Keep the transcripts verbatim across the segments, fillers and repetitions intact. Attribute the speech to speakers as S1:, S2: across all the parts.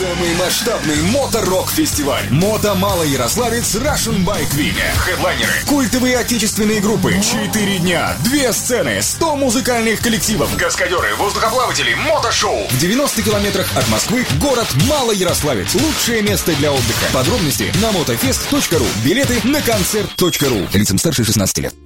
S1: Самый масштабный моторок-фестиваль Мото Малоярославец Russian Bike Week. Хедлайнеры, культовые отечественные группы, четыре дня, две сцены, сто музыкальных коллективов, каскадеры, воздухоплаватели, мотошоу. В девяноста километрах от Москвы город Малоярославец. Лучшее место для отдыха. Подробности на мотофест точка ру. Билеты на концерт точка ру. Лицам старше шестнадцати лет.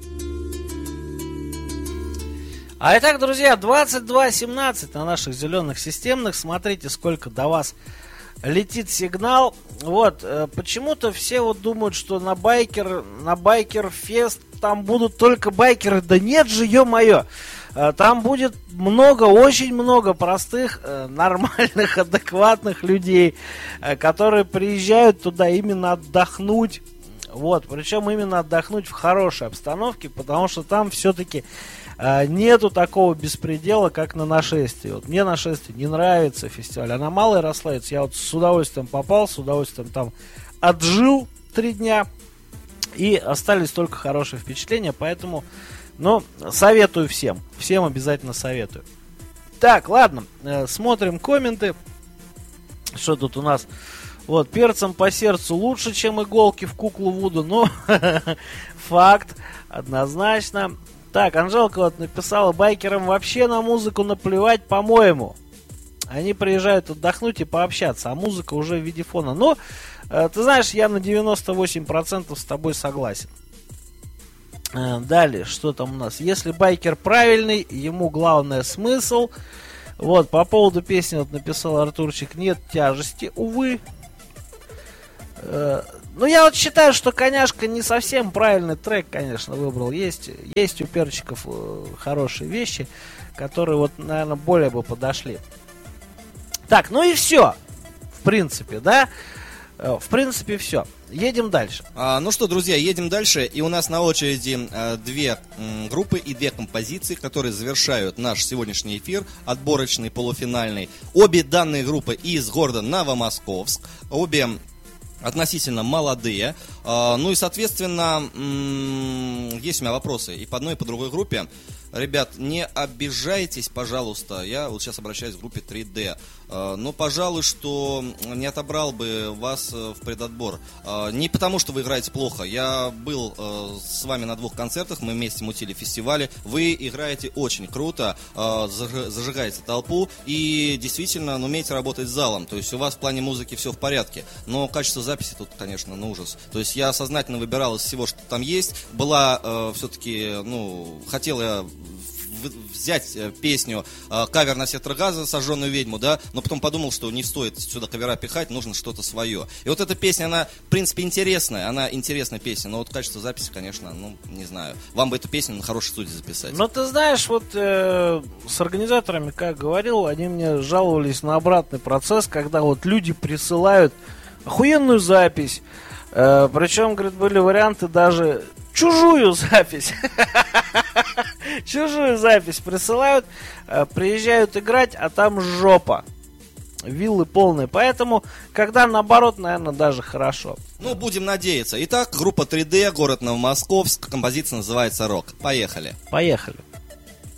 S2: А итак, друзья, двадцать два семнадцать на наших зеленых системных. Смотрите, сколько до вас летит сигнал. Вот, э, почему-то все вот думают, что на байкер, на байкер-фест там будут только байкеры. Да нет же, ё-моё. Э, там будет много, очень много простых, э, нормальных, адекватных людей, э, которые приезжают туда именно отдохнуть. Вот, причем именно отдохнуть в хорошей обстановке, потому что там все-таки э, нету такого беспредела, как на нашествии. Вот мне нашествие не нравится, фестиваль, а на Малоярославец я вот с удовольствием попал, с удовольствием там отжил три дня, и остались только хорошие впечатления, поэтому, ну, советую всем, всем обязательно советую. Так, ладно, э, смотрим комменты, что тут у нас. Вот, перцем по сердцу лучше, чем иголки в куклу Вуду. Ну, факт, однозначно. Так, Анжелка вот написала: байкерам вообще на музыку наплевать, по-моему. Они приезжают отдохнуть и пообщаться, а музыка уже в виде фона. Но, э, ты знаешь, я на девяносто восемь процентов с тобой согласен. Э, далее, что там у нас? Если байкер правильный, ему главное смысл. Вот, по поводу песни вот написал Артурчик: нет тяжести, увы. Ну, я вот считаю, что Коняшка не совсем правильный трек, конечно, выбрал. Есть, есть у перчиков хорошие вещи, которые вот, наверное, более бы подошли. Так, ну и все. В принципе, да? В принципе, все. Едем дальше.
S3: А, ну что, друзья, едем дальше. И у нас на очереди а, две м, группы и две композиции, которые завершают наш сегодняшний эфир, отборочный, полуфинальный. Обе данные группы из города Новомосковск. Обе относительно молодые. А, ну и, соответственно, м- есть у меня вопросы и по одной, и по другой группе. Ребят, не обижайтесь, пожалуйста. Я вот сейчас обращаюсь к группе три дэ. Но, пожалуй, что не отобрал бы вас в предотбор. Не потому, что вы играете плохо. Я был с вами на двух концертах, мы вместе мутили фестивали. Вы играете очень круто, зажигаете толпу и действительно умеете работать с залом. То есть у вас в плане музыки все в порядке. Но качество записи тут, конечно, на ужас. То есть я сознательно выбирал из всего, что там есть. Была все-таки, ну, хотел я взять песню э, кавер на сектор газа, сожженную ведьму, да, но потом подумал, что не стоит сюда кавера пихать, нужно что-то свое. И вот эта песня, она, в принципе, интересная, она интересная песня, но вот качество записи, конечно, ну, не знаю. Вам бы эту песню на хорошей студии записать.
S2: Но ты знаешь, вот э, с организаторами, как говорил, они мне жаловались на обратный процесс, когда вот люди присылают охуенную запись, э, причем, говорит, были варианты даже чужую запись. Чужую запись присылают, приезжают играть, а там жопа. Виллы полные. Поэтому, когда наоборот, наверное, даже хорошо.
S3: Ну, будем надеяться. Итак, группа три дэ, город Новомосковск. Композиция называется «Рок». Поехали.
S2: Поехали.